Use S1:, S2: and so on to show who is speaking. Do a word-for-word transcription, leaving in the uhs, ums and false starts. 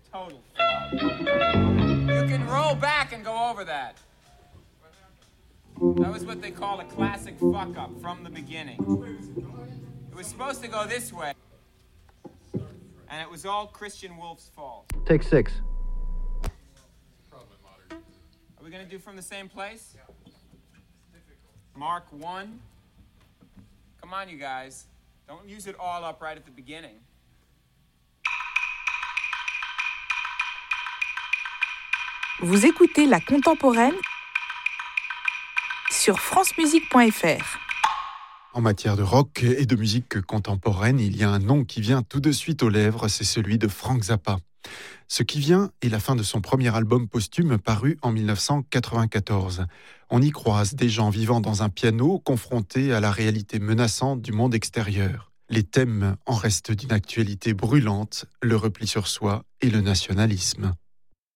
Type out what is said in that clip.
S1: total flop. You can roll back and go over that. That was what they call a classic fuck-up from the beginning. It was supposed to go this way, and it was all Christian Wolf's fault.
S2: Take six.
S1: Are we going to do from the same place? Mark one. Come on, you guys. Don't use it all up right at the beginning.
S3: Vous écoutez La Contemporaine sur france musique point f r.
S4: En matière de rock et de musique contemporaine, il y a un nom qui vient tout de suite aux lèvres, c'est celui de Frank Zappa. Ce qui vient est la fin de son premier album posthume paru en dix-neuf cent quatre-vingt-quatorze. On y croise des gens vivant dans un piano confrontés à la réalité menaçante du monde extérieur. Les thèmes en restent d'une actualité brûlante, le repli sur soi et le nationalisme.